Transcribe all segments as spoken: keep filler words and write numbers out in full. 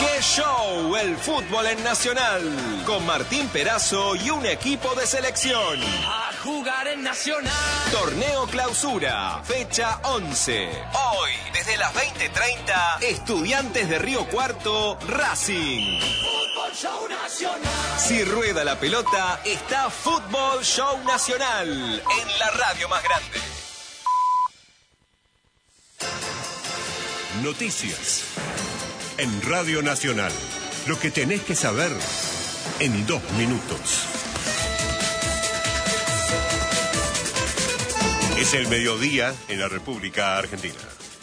¡Qué show! El fútbol en Nacional. Con Martín Perazo y un equipo de selección. A jugar en Nacional. Torneo Clausura, fecha once. Hoy, desde las veinte treinta, Estudiantes de Río Cuarto, Racing. Fútbol Show Nacional. Si rueda la pelota, está Fútbol Show Nacional en la radio más grande. Noticias. En Radio Nacional. Lo que tenés que saber en dos minutos. Es el mediodía en la República Argentina.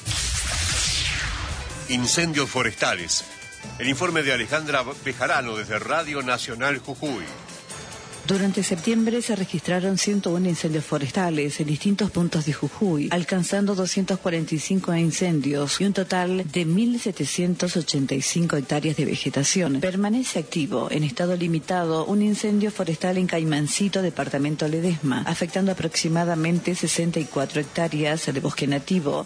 Incendios forestales. El informe de Alejandra Bejarano desde Radio Nacional Jujuy. Durante septiembre se registraron ciento uno incendios forestales en distintos puntos de Jujuy, alcanzando doscientos cuarenta y cinco incendios y un total de mil setecientas ochenta y cinco hectáreas de vegetación. Permanece activo, en estado limitado, un incendio forestal en Caimancito, departamento Ledesma, afectando aproximadamente sesenta y cuatro hectáreas de bosque nativo.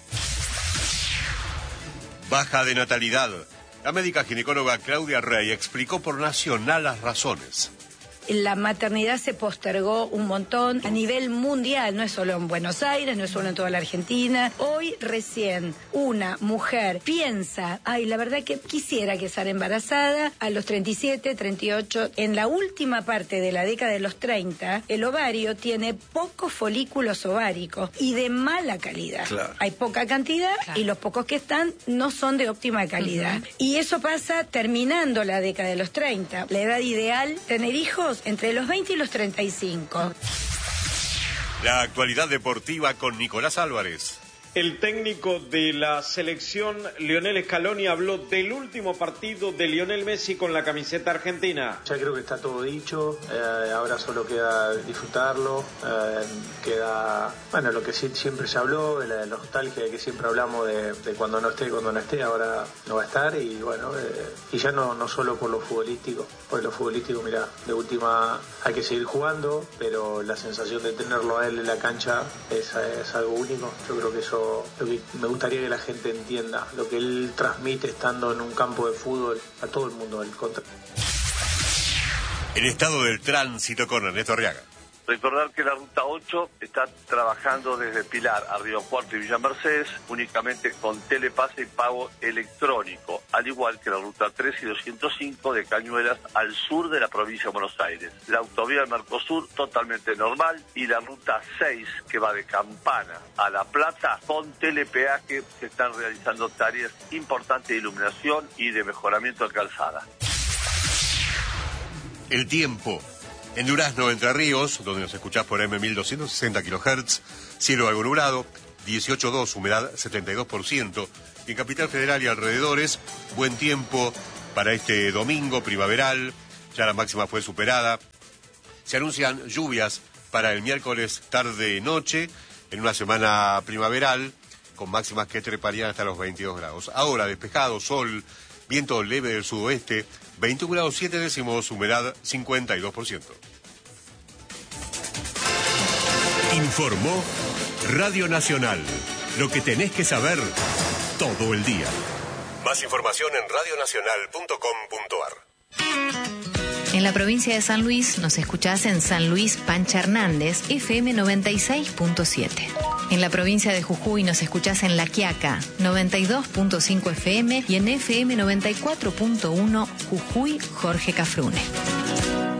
Baja de natalidad. La médica ginecóloga Claudia Rey explicó por Nacional las razones. La maternidad se postergó un montón a nivel mundial, no es solo en Buenos Aires, no es solo en toda la Argentina. Hoy recién una mujer piensa, ay, la verdad que quisiera quedar embarazada a los treinta y siete, treinta y ocho. En la última parte de la década de los treinta, el ovario tiene pocos folículos ováricos y de mala calidad. Claro. Hay poca cantidad, claro, y los pocos que están no son de óptima calidad. Uh-huh. Y eso pasa terminando la década de los treinta. La edad ideal, tener hijos entre los veinte y los treinta y cinco. La actualidad deportiva con Nicolás Álvarez. El técnico de la selección, Lionel Scaloni, habló del último partido de Lionel Messi con la camiseta argentina. Ya creo que está todo dicho, eh, ahora solo queda disfrutarlo, eh, queda, bueno, lo que sí, siempre se habló, de la nostalgia de que siempre hablamos de, de cuando no esté, cuando no esté, ahora no va a estar y bueno, eh, y ya no, no solo por lo futbolístico, por lo futbolístico, mira, de última hay que seguir jugando, pero la sensación de tenerlo a él en la cancha es, es algo único, yo creo que eso lo que me gustaría que la gente entienda, lo que él transmite estando en un campo de fútbol a todo el mundo. El contra... El estado del tránsito con Ernesto Arriaga. Recordar que la ruta ocho está trabajando desde Pilar a Río Cuarto y Villa Mercedes únicamente con telepase y pago electrónico, al igual que la ruta tres y doscientos cinco de Cañuelas al sur de la provincia de Buenos Aires. La autovía del Mercosur totalmente normal y la ruta seis que va de Campana a La Plata con telepeaje. Se están realizando tareas importantes de iluminación y de mejoramiento de calzada. El tiempo. En Durazno, Entre Ríos, donde nos escuchás por eme mil doscientos sesenta kilohertz, cielo algo nublado, dieciocho coma dos, humedad setenta y dos por ciento. Y en Capital Federal y alrededores, buen tiempo para este domingo primaveral, ya la máxima fue superada. Se anuncian lluvias para el miércoles tarde-noche, en una semana primaveral, con máximas que treparían hasta los veintidós grados. Ahora despejado, sol, viento leve del sudoeste, veintiuno grados siete décimos, humedad cincuenta y dos por ciento. Informó Radio Nacional. Lo que tenés que saber todo el día. Más información en radio nacional punto com punto ar. En la provincia de San Luis nos escuchás en San Luis Pancha Hernández, efe eme noventa y seis punto siete. En la provincia de Jujuy nos escuchás en La Quiaca, noventa y dos punto cinco efe eme y en efe eme noventa y cuatro punto uno Jujuy Jorge Cafrune.